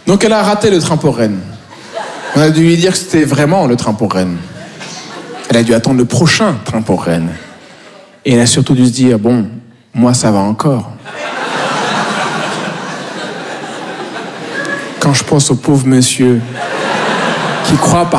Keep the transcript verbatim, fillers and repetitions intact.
Donc elle a raté le train pour Rennes. On a dû lui dire que c'était vraiment le train pour Rennes. Elle a dû attendre le prochain train pour Rennes. Et elle a surtout dû se dire, bon, moi ça va encore. Quand je pense au pauvre monsieur qui croit par